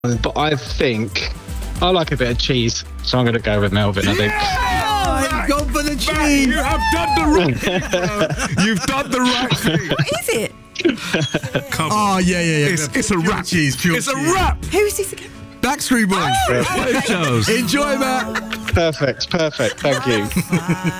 but I think I like a bit of cheese, so I'm going to go with Melvin, I think. I've gone for the cheese. You have done the right thing, bro. You've done the right thing. What is it? Come Oh, on. yeah. It's a Pure rap. cheese, pure It's a cheese. rap. Who is this again? Backstreet Boys. Shows. Enjoy, Matt. Perfect. Thank you.